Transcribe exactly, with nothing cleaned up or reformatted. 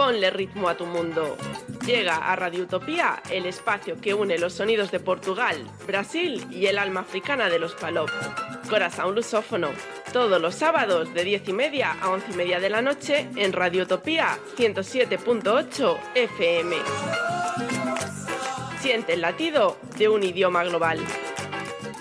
ponle ritmo a tu mundo. Llega a Radio Utopía el espacio que une los sonidos de Portugal, Brasil y el alma africana de los Palop. Corazón lusófono, todos los sábados de diez y media a once y media de la noche en Radio Utopía ciento siete punto ocho F M. Siente el latido de un idioma global.